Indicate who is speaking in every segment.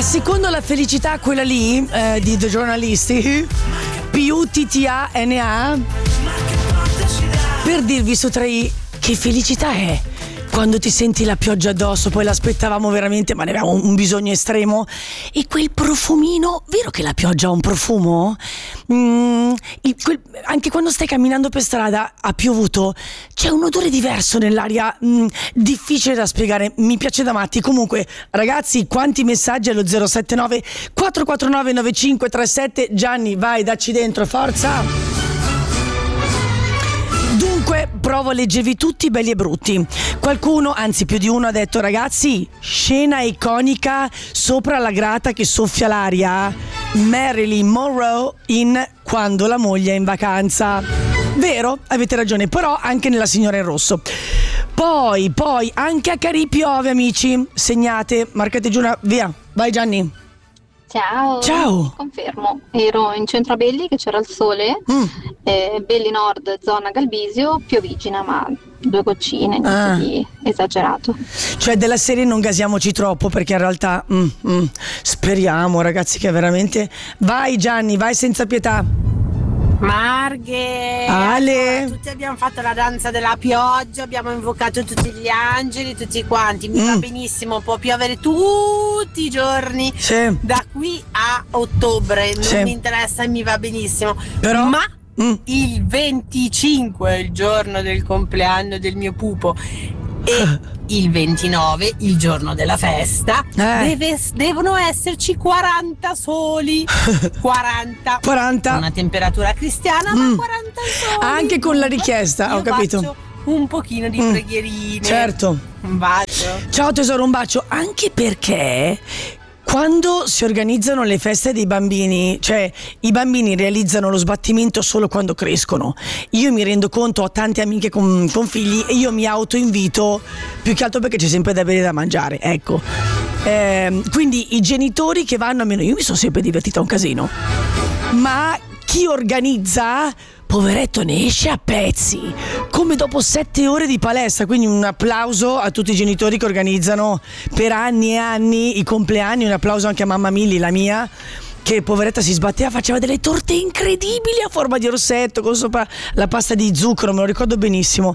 Speaker 1: secondo la felicità, quella lì di The Giornalisti, PUTTANA, per dirvi su 3i che felicità è quando ti senti la pioggia addosso, poi l'aspettavamo veramente, ma ne avevamo un bisogno estremo, e quel profumino, vero che la pioggia ha un profumo? Anche quando stai camminando per strada, ha piovuto, c'è un odore diverso nell'aria, difficile da spiegare, mi piace da matti. Comunque ragazzi, quanti messaggi allo 079 449 9537. Gianni, vai, dacci dentro, forza. Dunque, provo a leggervi tutti, belli e brutti. Qualcuno, anzi più di uno, ha detto: ragazzi, scena iconica sopra la grata che soffia l'aria, Marilyn Monroe in Quando la moglie è in vacanza. Vero, avete ragione, però anche nella Signora in rosso. Poi, anche a Carì piove, amici. Segnate, marcate giù via. Vai Gianni.
Speaker 2: Ciao. Confermo, ero in centro a Belli che c'era il sole, Belli Nord, zona Galbisio, piovigina, ma 2 goccine, niente di esagerato.
Speaker 1: Cioè della serie non gasiamoci troppo, perché in realtà speriamo, ragazzi, che veramente... Vai Gianni, vai senza pietà.
Speaker 3: Marghe,
Speaker 1: Ale,
Speaker 3: allora, tutti abbiamo fatto la danza della pioggia, abbiamo invocato tutti gli angeli, tutti quanti, mi va benissimo, può piovere tutti i giorni,
Speaker 1: sì,
Speaker 3: da qui a ottobre, non
Speaker 1: sì,
Speaker 3: mi interessa e mi va benissimo,
Speaker 1: però
Speaker 3: ma il 25 è il giorno del compleanno del mio pupo e il 29, il giorno della festa, devono esserci 40 soli. 40. Una temperatura cristiana, ma 40 soli.
Speaker 1: Anche con la richiesta, ho capito.
Speaker 3: Faccio un pochino di preghierine.
Speaker 1: Certo.
Speaker 3: Un bacio.
Speaker 1: Ciao tesoro, un bacio. Anche perché quando si organizzano le feste dei bambini, cioè i bambini realizzano lo sbattimento solo quando crescono. Io mi rendo conto, ho tante amiche con figli e io mi autoinvito, più che altro perché c'è sempre da bere e da mangiare, ecco. Quindi i genitori che vanno, almeno io mi sono sempre divertita un casino, ma chi organizza, poveretto, ne esce a pezzi, come dopo 7 ore di palestra. Quindi un applauso a tutti i genitori che organizzano per anni e anni i compleanni, un applauso anche a mamma Milli, la mia, che poveretta si sbatteva, faceva delle torte incredibili a forma di orsetto con sopra la pasta di zucchero, me lo ricordo benissimo.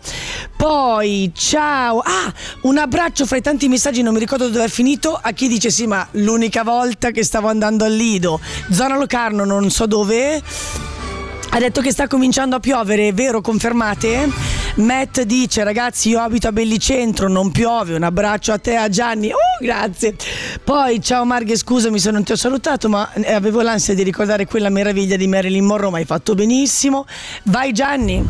Speaker 1: Poi ciao, un abbraccio fra i tanti messaggi, non mi ricordo dove è finito, a chi dice: sì, ma l'unica volta che stavo andando al Lido, zona Locarno, non so dove, ha detto che sta cominciando a piovere, è vero, confermate? Matt dice: ragazzi, io abito a Bellicentro, non piove, un abbraccio a te, a Gianni. Grazie. Poi ciao Marghe, scusami se non ti ho salutato, ma avevo l'ansia di ricordare quella meraviglia di Marilyn Monroe, ma hai fatto benissimo. Vai Gianni.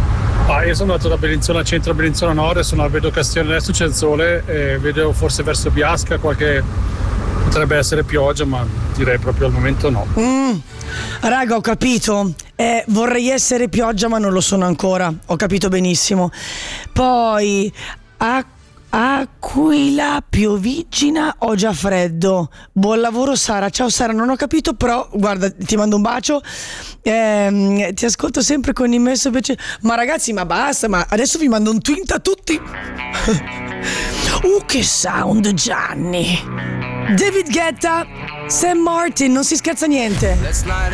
Speaker 4: Io sono andato da Bellinzona centro a Bellinzona nord, sono a Vedo Castione, adesso c'è il sole e vedo forse verso Biasca potrebbe essere pioggia, ma direi proprio al momento no.
Speaker 1: Raga, ho capito, vorrei essere pioggia ma non lo sono ancora, ho capito benissimo. Poi Aquila, piovigina, ho già freddo. Buon lavoro Sara. Ciao Sara, non ho capito, però guarda, ti mando un bacio, ti ascolto sempre con immenso piacere. Ma ragazzi, ma basta, ma adesso vi mando un twint a tutti. Che sound, Gianni. David Guetta, Sam Martin, non si scherza niente.